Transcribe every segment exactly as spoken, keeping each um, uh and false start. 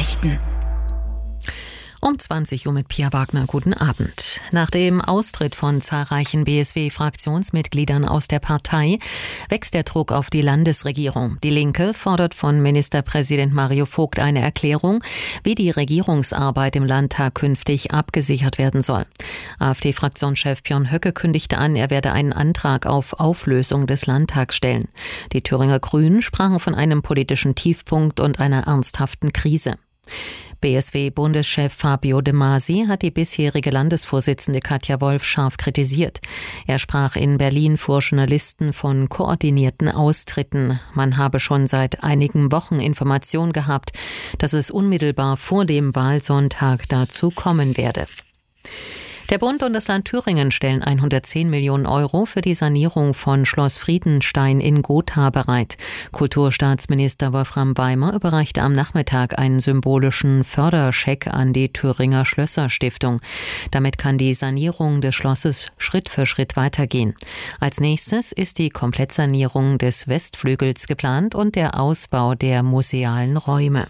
Nachrichten. Um zwanzig Uhr mit Pia Wagner. Guten Abend. Nach dem Austritt von zahlreichen B S W-Fraktionsmitgliedern aus der Partei wächst der Druck auf die Landesregierung. Die Linke fordert von Ministerpräsident Mario Vogt eine Erklärung, wie die Regierungsarbeit im Landtag künftig abgesichert werden soll. AfD-Fraktionschef Björn Höcke kündigte an, er werde einen Antrag auf Auflösung des Landtags stellen. Die Thüringer Grünen sprachen von einem politischen Tiefpunkt und einer ernsthaften Krise. B S W-Bundeschef Fabio De Masi hat die bisherige Landesvorsitzende Katja Wolf scharf kritisiert. Er sprach in Berlin vor Journalisten von koordinierten Austritten. Man habe schon seit einigen Wochen Information gehabt, dass es unmittelbar vor dem Wahlsonntag dazu kommen werde. Der Bund und das Land Thüringen stellen hundertzehn Millionen Euro für die Sanierung von Schloss Friedenstein in Gotha bereit. Kulturstaatsminister Wolfram Weimer überreichte am Nachmittag einen symbolischen Förderscheck an die Thüringer Schlösser-Stiftung. Damit kann die Sanierung des Schlosses Schritt für Schritt weitergehen. Als nächstes ist die Komplettsanierung des Westflügels geplant und der Ausbau der musealen Räume.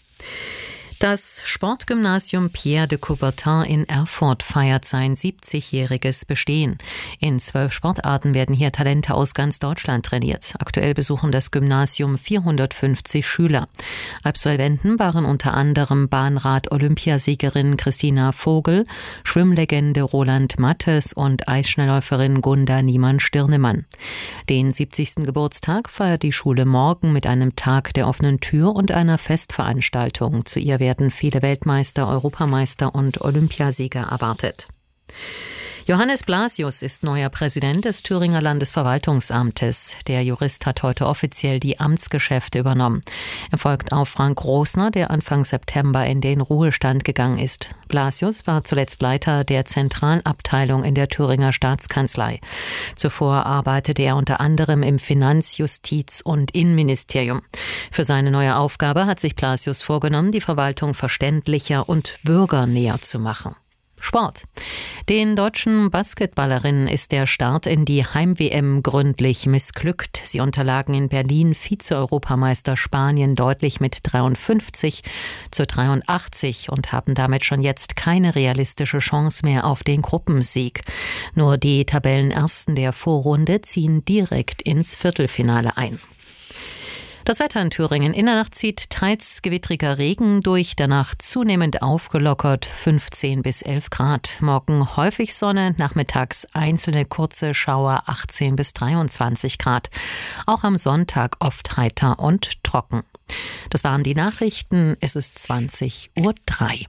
Das Sportgymnasium Pierre de Coubertin in Erfurt feiert sein siebzigjähriges Bestehen. In zwölf Sportarten werden hier Talente aus ganz Deutschland trainiert. Aktuell besuchen das Gymnasium vierhundertfünfzig Schüler. Absolventen waren unter anderem Bahnrad-Olympiasiegerin Christina Vogel, Schwimmlegende Roland Mattes und Eisschnellläuferin Gunda Niemann-Stirnemann. Den siebzigsten Geburtstag feiert die Schule morgen mit einem Tag der offenen Tür und einer Festveranstaltung. Zu ihr werden viele Weltmeister, Europameister und Olympiasieger erwartet. Johannes Blasius ist neuer Präsident des Thüringer Landesverwaltungsamtes. Der Jurist hat heute offiziell die Amtsgeschäfte übernommen. Er folgt auf Frank Rosner, der Anfang September in den Ruhestand gegangen ist. Blasius war zuletzt Leiter der Zentralabteilung in der Thüringer Staatskanzlei. Zuvor arbeitete er unter anderem im Finanz-, Justiz- und Innenministerium. Für seine neue Aufgabe hat sich Blasius vorgenommen, die Verwaltung verständlicher und bürgernäher zu machen. Sport. Den deutschen Basketballerinnen ist der Start in die Heim-W M gründlich missglückt. Sie unterlagen in Berlin Vize-Europameister Spanien deutlich mit dreiundfünfzig zu dreiundachtzig und haben damit schon jetzt keine realistische Chance mehr auf den Gruppensieg. Nur die Tabellenersten der Vorrunde ziehen direkt ins Viertelfinale ein. Das Wetter in Thüringen. In der Nacht zieht teils gewittriger Regen durch, danach zunehmend aufgelockert, fünfzehn bis elf Grad. Morgen häufig Sonne, nachmittags einzelne kurze Schauer, achtzehn bis dreiundzwanzig Grad. Auch am Sonntag oft heiter und trocken. Das waren die Nachrichten. Es ist zwanzig Uhr drei.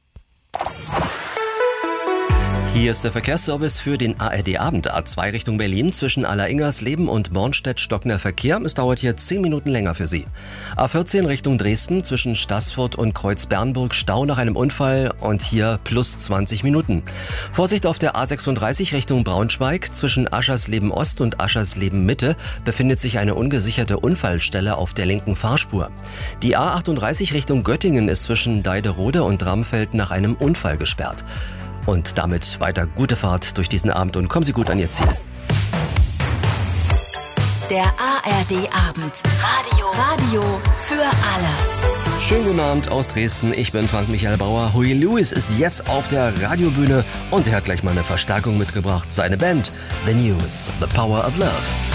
Hier ist der Verkehrsservice für den A R D-Abend. A zwei Richtung Berlin zwischen Alleringers-Leben und Bornstedt stockender Verkehr. Es dauert hier zehn Minuten länger für Sie. A vierzehn Richtung Dresden zwischen Staßfurt und Kreuz-Bernburg Stau nach einem Unfall und hier plus zwanzig Minuten. Vorsicht auf der A sechsunddreißig Richtung Braunschweig zwischen Aschersleben-Ost und Aschersleben-Mitte befindet sich eine ungesicherte Unfallstelle auf der linken Fahrspur. Die A achtunddreißig Richtung Göttingen ist zwischen Deiderode und Dramfeld nach einem Unfall gesperrt. Und damit weiter gute Fahrt durch diesen Abend und kommen Sie gut an Ihr Ziel. Der A R D-Abend. Radio. Radio für alle. Schönen guten Abend aus Dresden. Ich bin Frank Michael Bauer. Huey Lewis ist jetzt auf der Radiobühne und er hat gleich mal eine Verstärkung mitgebracht. Seine Band The News, The Power of Love.